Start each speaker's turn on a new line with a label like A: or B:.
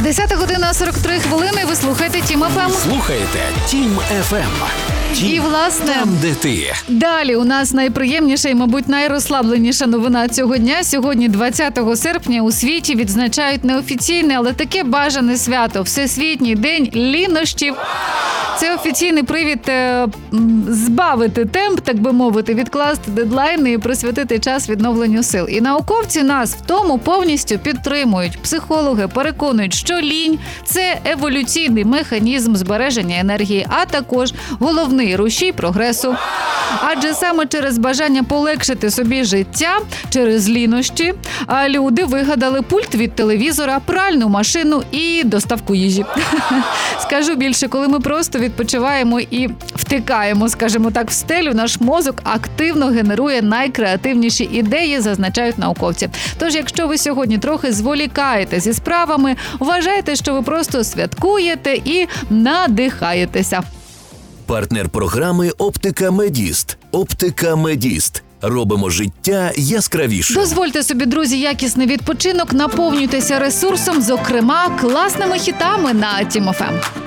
A: 10 година 43 хвилини. Ви слухаєте Тім ФМ.
B: Слухаєте Тім ФМ.
A: І, власне,
B: там, де ти.
A: Далі у нас найприємніша і, мабуть, найрозслабленіша новина цього дня. Сьогодні, 20 серпня, у світі відзначають неофіційне, але таке бажане свято – Всесвітній день лінощів. Це офіційний привід збавити темп, так би мовити, відкласти дедлайни і присвятити час відновленню сил. І науковці нас в тому повністю підтримують. Психологи переконують, що лінь – це еволюційний механізм збереження енергії, а також головний рушій прогресу. Адже саме через бажання полегшити собі життя, через лінощі, люди вигадали пульт від телевізора, пральну машину і доставку їжі. Скажу більше, коли ми просто відпочиваємо і втикаємо, скажімо так, в стелю, наш мозок активно генерує найкреативніші ідеї, зазначають науковці. Тож, якщо ви сьогодні трохи зволікаєте зі справами, вважайте, що ви просто святкуєте і надихаєтеся.
B: Партнер програми «Оптика Медіст». «Оптика Медіст». Робимо життя яскравішим.
A: Дозвольте собі, друзі, якісний відпочинок, наповнюйтеся ресурсом, зокрема, класними хітами на Тім ФМ.